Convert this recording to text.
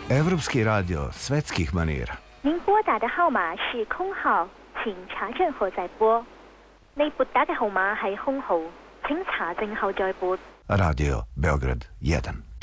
Evropski radio svetskih manira. 您拨打的号码是空号，请查證後再撥。你撥打嘅號碼係空號，請查證後再撥。 Radio Beograd 1